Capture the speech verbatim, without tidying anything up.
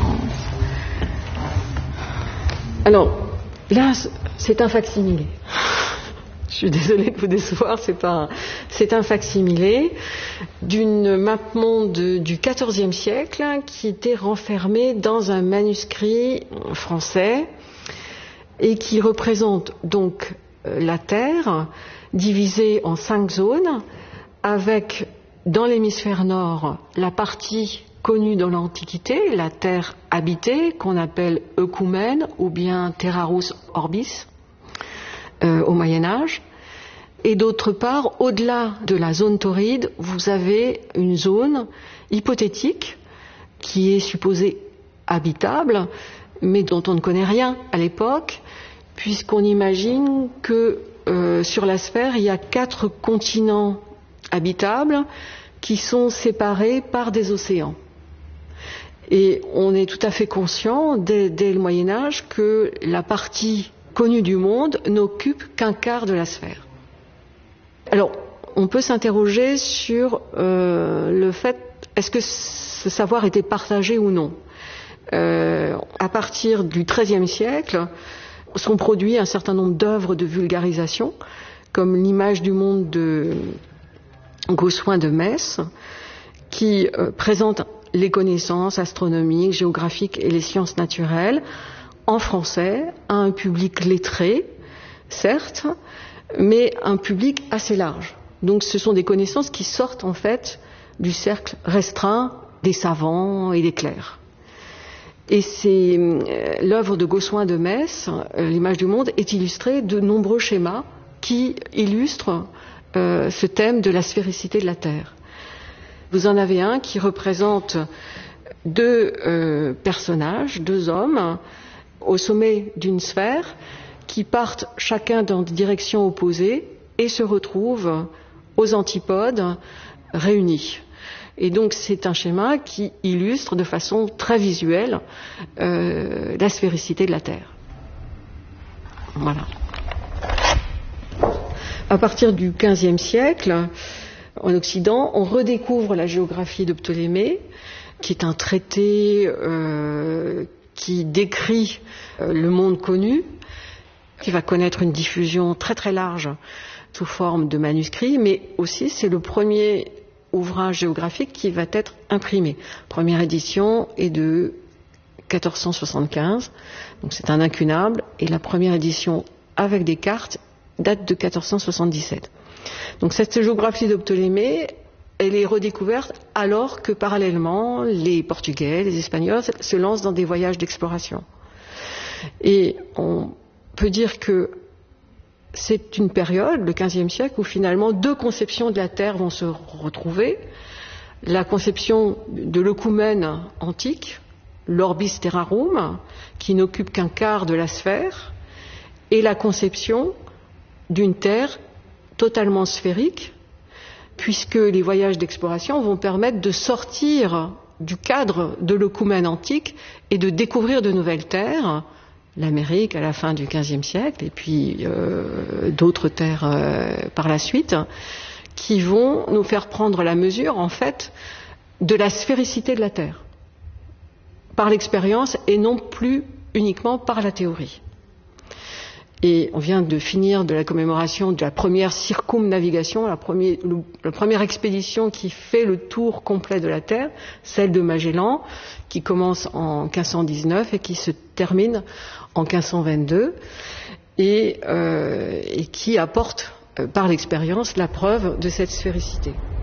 Alors, là, c'est un facsimilé. Je suis désolée de vous décevoir, c'est pas un, c'est un facsimilé d'une map monde du quatorzième siècle qui était renfermée dans un manuscrit français et qui représente donc la Terre divisée en cinq zones avec, dans l'hémisphère nord, la partie connue dans l'Antiquité, la Terre habitée, qu'on appelle Œcumène ou bien Terrarus Orbis, euh, au Moyen-Âge. Et d'autre part, au-delà de la zone tauride, vous avez une zone hypothétique qui est supposée habitable, mais dont on ne connaît rien à l'époque, puisqu'on imagine que euh, sur la sphère, il y a quatre continents habitables qui sont séparés par des océans. Et on est tout à fait conscient, dès, dès le Moyen-Âge, que la partie connue du monde n'occupe qu'un quart de la sphère. Alors, on peut s'interroger sur euh, le fait, est-ce que ce savoir était partagé ou non ? euh, À partir du treizième siècle, sont produits un certain nombre d'œuvres de vulgarisation, comme l'image du monde de Gossuin de Metz, qui euh, présente les connaissances astronomiques, géographiques et les sciences naturelles en français à un public lettré, certes, mais un public assez large. Donc ce sont des connaissances qui sortent en fait du cercle restreint des savants et des clercs. Et c'est euh, l'œuvre de Gossuin de Metz, euh, l'image du monde, est illustrée de nombreux schémas qui illustrent euh, ce thème de la sphéricité de la Terre. Vous en avez un qui représente deux euh, personnages, deux hommes, au sommet d'une sphère, qui partent chacun dans des directions opposées et se retrouvent aux antipodes réunis. Et donc c'est un schéma qui illustre de façon très visuelle euh, la sphéricité de la Terre. Voilà. À partir du quinzième siècle, en Occident, on redécouvre la géographie de Ptolémée, qui est un traité euh, qui décrit euh, le monde connu, qui va connaître une diffusion très très large sous forme de manuscrits, mais aussi c'est le premier ouvrage géographique qui va être imprimé. Première édition est de quatorze cent soixante-quinze, donc c'est un incunable, et la première édition avec des cartes date de quatorze cent soixante-dix-sept. Donc cette géographie de Ptolémée, elle est redécouverte alors que parallèlement les Portugais, les Espagnols se lancent dans des voyages d'exploration. Et on peut dire que c'est une période, le quinzième siècle, où finalement deux conceptions de la Terre vont se retrouver. La conception de l'œcumène antique, l'orbis terrarum, qui n'occupe qu'un quart de la sphère, et la conception d'une Terre totalement sphérique, puisque les voyages d'exploration vont permettre de sortir du cadre de l'œcumène antique et de découvrir de nouvelles terres, l'Amérique à la fin du quinzième siècle, et puis euh, d'autres terres euh, par la suite, qui vont nous faire prendre la mesure, en fait, de la sphéricité de la Terre, par l'expérience et non plus uniquement par la théorie. Et on vient de finir de la commémoration de la première circumnavigation, la première, le, la première expédition qui fait le tour complet de la Terre, celle de Magellan, qui commence en quinze cent dix-neuf et qui se termine en quinze cent vingt-deux, et, euh, et qui apporte euh, par l'expérience la preuve de cette sphéricité.